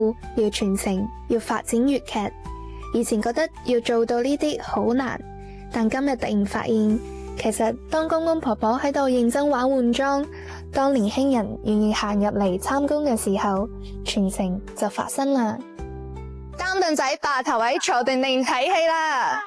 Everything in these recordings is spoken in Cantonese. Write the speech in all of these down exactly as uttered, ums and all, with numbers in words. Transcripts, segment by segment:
要傳承，要發展粵劇。以前覺得要做到呢啲好難，但今日突然發現，其實當公公婆婆喺度認真玩換裝，當年輕人願意行入嚟參觀嘅時候，傳承就發生啦。擔凳仔霸頭位，坐定定睇戲啦！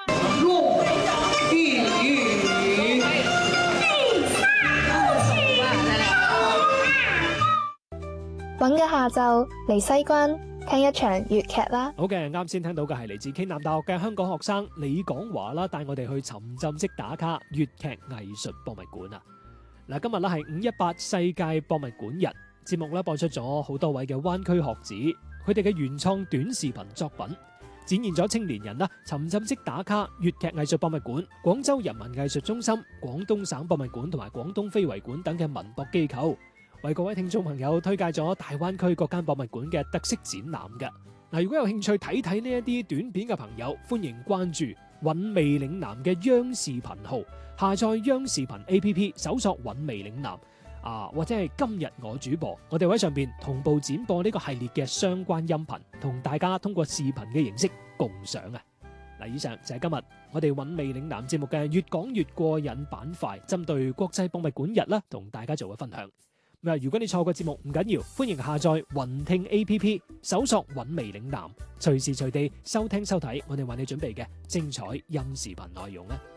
揾個下晝嚟西關聽一場粵劇啦。 好嘅，啱先聽到嘅係嚟自暨南大學嘅香港學生李廣華啦，帶我哋去沉浸式打卡粵劇藝術博物館啊！嗱，今日咧係五一八世界博物館日，節目咧播出咗好多位嘅灣區學子，佢哋嘅原創短視頻作品，展現咗青年人啦沉浸式打卡粵劇藝術博物館、廣州人民藝術中心、廣東省博物館同埋廣東非遺館等嘅文博機構，為各位聽眾朋友推介咗大灣區各間博物館嘅特色展覽嘅。嗱，如果有興趣睇睇呢一啲短片嘅朋友，歡迎關注韻味嶺南嘅央視頻號，下載央視頻 A P P， 搜索韻味嶺南啊，或者係今日我主播，我哋會喺上邊同步展播呢個系列嘅相關音頻，同大家通過視頻嘅形式共享啊！嗱，以上就係今日我哋韻味嶺南節目嘅越講越過癮板塊，針對國際博物館日啦，同大家做個分享。如果你錯過節目唔緊要，歡迎下載雲聽 A P P， 搜索韻味嶺南，隨時隨地收聽收睇我哋為你準備嘅精彩音視頻內容啊！